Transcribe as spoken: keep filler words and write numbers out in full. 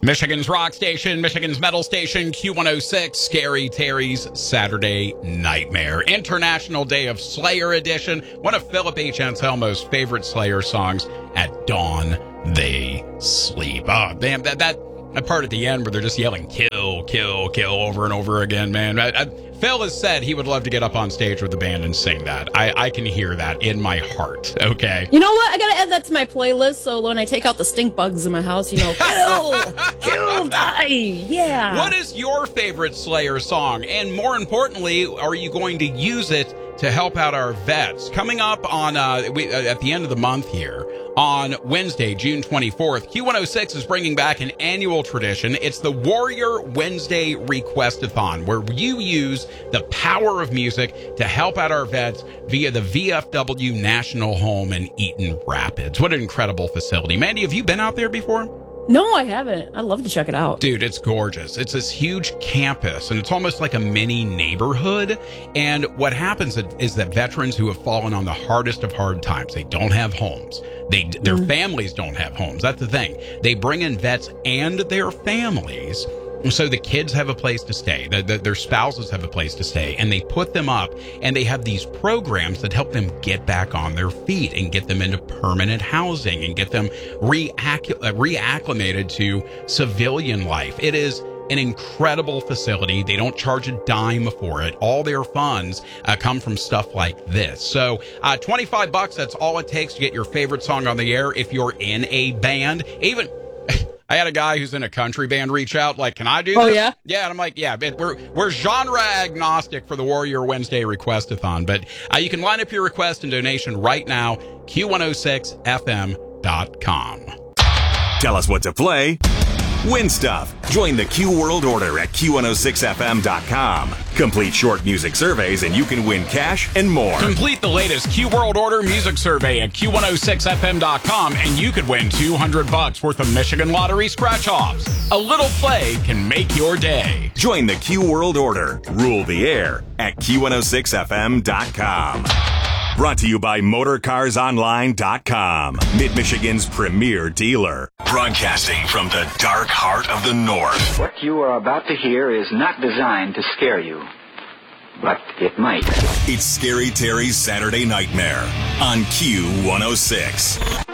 Michigan's rock station, Michigan's metal station, Q one oh six, Scary Terry's Saturday Nightmare. International Day of Slayer edition, one of Philip H. Anselmo's favorite Slayer songs, At Dawn They Sleep. Oh, damn, that, that, that part at the end where they're just yelling, kill, kill, kill over and over again, man. I, I, Phil has said he would love to get up on stage with the band and sing that. I, I can hear that in my heart, okay? You know what? I gotta add that to my playlist so when I take out the stink bugs in my house, you know, kill, kill, die, yeah. What is your favorite Slayer song? And more importantly, are you going to use it to help out our vets? Coming up on uh, we, uh, at the end of the month here, on Wednesday, June twenty-fourth, Q one oh six is bringing back an annual tradition. It's the Warrior Wednesday Request-a-thon, where you use the power of music to help out our vets via the V F W National Home in Eaton Rapids. What an incredible facility. Mandy, have you been out there before? No, I haven't. I'd love to check it out. Dude, it's gorgeous. It's this huge campus, and it's almost like a mini neighborhood. And what happens is that veterans who have fallen on the hardest of hard times, they don't have homes. They Their mm. families don't have homes. That's the thing. They bring in vets and their families, so the kids have a place to stay, the, the, their spouses have a place to stay, and they put them up, and they have these programs that help them get back on their feet and get them into permanent housing and get them reacc- reacclimated to civilian life. It is an incredible facility. They don't charge a dime for it. All their funds uh, come from stuff like this. So uh, twenty-five bucks, that's all it takes to get your favorite song on the air if you're in a band. Even... I had a guy who's in a country band reach out, like, can I do this? Oh, yeah? Yeah, and I'm like, yeah, we're we're genre agnostic for the Warrior Wednesday Request-a-thon, but uh, you can line up your request and donation right now, Q one oh six F M dot com. Tell us what to play. Win stuff. Join the Q World Order at Q one oh six F M dot com. Complete short music surveys and you can win cash and more. Complete the latest Q World Order music survey at Q one oh six F M dot com and you could win two hundred bucks worth of Michigan Lottery scratch-offs. A little play can make your day. Join the Q World Order. Rule the air at Q one oh six F M dot com. Brought to you by Motor Cars Online dot com, Mid-Michigan's premier dealer. Broadcasting from the dark heart of the North. What you are about to hear is not designed to scare you, but it might. It's Scary Terry's Saturday Nightmare on Q one oh six.